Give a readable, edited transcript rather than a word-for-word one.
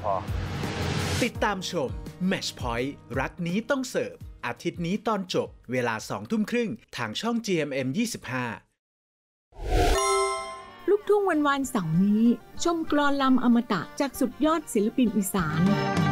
อติดตามชม Match Point รักนี้ต้องเสิร์ฟอาทิตย์นี้ตอนจบเวลา 20:30 ทางช่อง GMM 25 ลูกทุ่งวันเสาร์นี้ชมกลอนลำอมตะจากสุดยอดศิลปินอีสาน